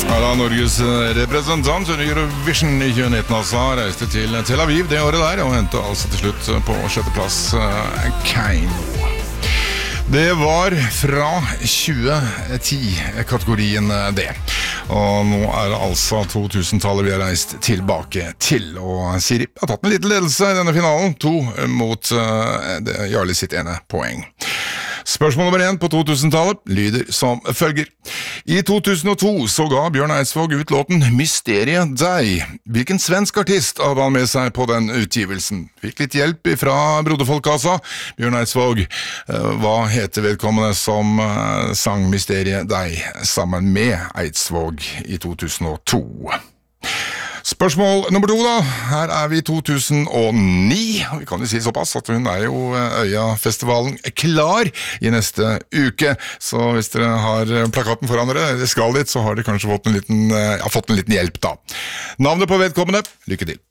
Norges representant under Eurovision I 2019 altså reiste til Tel Aviv det året der, og hentet altså til slutt på 6. plass Keino. Det var fra 2010-kategorien det. Og nå det altså 2000-tallet vi har reist tilbake til. Og Siri har tatt en liten ledelse I denne finalen, 2 mot Jarle sitt ene poeng. Spørsmål nummer 1 på 2000-tallet lyder som følger. I 2002 så ga Bjørn Eidsvåg ut låten Mysteriet deg. Hvilken svensk artist hadde han med seg på den utgivelsen? Fikk litt hjelp fra broderfolkassa. Bjørn Eidsvåg, hva heter vedkommende som sang Mysteriet deg sammen med Eidsvåg I 2002? Spørsmål nummer 2 da, her vi I 2009, vi kan jo si såpass at hun jo Øya-festivalen klar I neste uke, så hvis dere har plakaten foran dere, skal dit, så har dere kanskje fått en liten hjelp da. Navnet på vedkommende, lykke til!